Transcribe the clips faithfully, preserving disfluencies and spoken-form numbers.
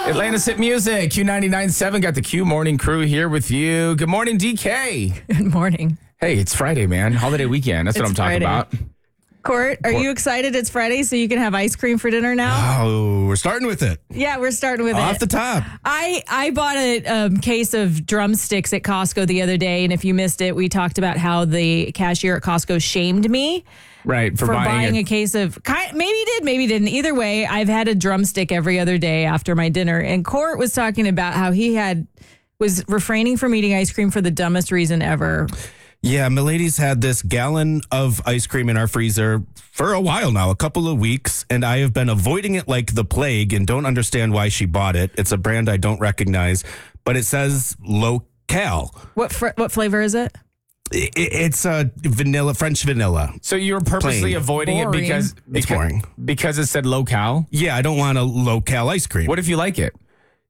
Atlanta's Hit Music, Q ninety-nine point seven. Got the Q Morning Crew here with you. Good morning, D K. Good morning. Hey, it's Friday, man. Holiday weekend. That's what It's I'm talking Friday. about. Court, are Court. you excited it's Friday so you can have ice cream for dinner now? Oh, we're starting with it. Yeah, we're starting with Off it. the top. I, I bought a um, case of drumsticks at Costco the other day, and if you missed it, we talked about how the cashier at Costco shamed me Right, for, for buying, buying a, a case of, kind, maybe he did, maybe he didn't. Either way, I've had a drumstick every other day after my dinner, and Court was talking about how he had was refraining from eating ice cream for the dumbest reason ever. Yeah, Milady's had this gallon of ice cream in our freezer for a while now, a couple of weeks, and I have been avoiding it like the plague and don't understand why she bought it. It's a brand I don't recognize, but it says low cal. What fr- what flavor is it? I- It's a vanilla, French vanilla. So you were purposely Plain. avoiding Boring. it because, It's because, boring. because it said low cal? Yeah, I don't want a low cal ice cream. What if you like it?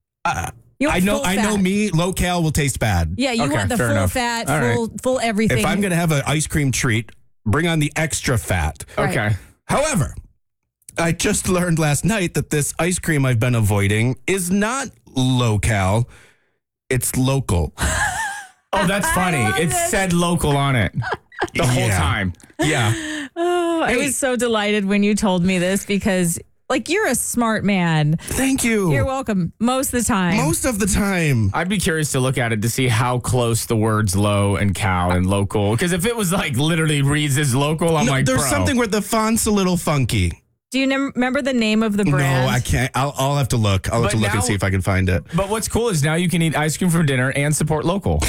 You want I know, full I know fat. me, low cal will taste bad. Yeah, you Okay, want the fair full enough. fat, All right. full full everything. If I'm going to have an ice cream treat, bring on the extra fat. Right. Okay. However, I just learned last night that this ice cream I've been avoiding is not low cal, it's local. Oh, that's funny. love It this. said local on it the whole Yeah. time. Yeah. Oh, I Hey. was so delighted when you told me this because, like, you're a smart man. Thank you. You're welcome most of the time. Most of the time. I'd be curious to look at it to see how close the words low and cow and local. Because if it was like literally reads as local, I'm No, like, there's bro. something where the font's a little funky. Do you nem- remember the name of the brand? No, I can't. I'll, I'll have to look. I'll But have to look now- and see if I can find it. But what's cool is now you can eat ice cream for dinner and support local.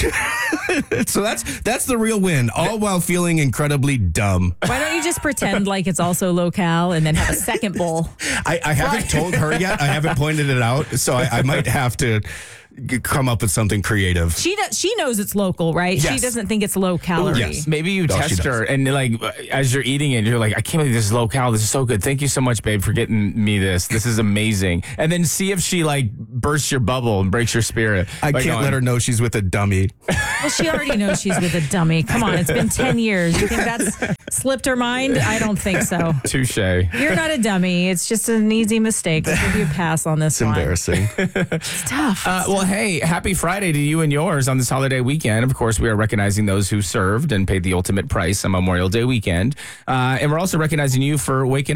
So that's that's the real win, all while feeling incredibly dumb. Why don't you just pretend like it's also local and then have a second bowl? I, I haven't told her yet. I haven't pointed it out, so I, I might have to g- come up with something creative. She does, she knows it's local, right? She Yes. doesn't think it's low calorie. Yes. Maybe you No, she test does. her and like as you're eating it, you're like, I can't believe this is low cal. This is so good. Thank you so much, babe, for getting me this. This is amazing. And then see if she like bursts your bubble and breaks your spirit. I By can't going, let her know she's with a dummy. Well, she already knows she's with a dummy. Come on, it's been ten years. You think that's slipped her mind? I don't think so. Touche. You're not a dummy. It's just an easy mistake. I'll give you a pass on this It's one. embarrassing. It's tough. Uh, well, hey, happy Friday to you and yours on this holiday weekend. Of course, we are recognizing those who served and paid the ultimate price on Memorial Day weekend. Uh, and we're also recognizing you for waking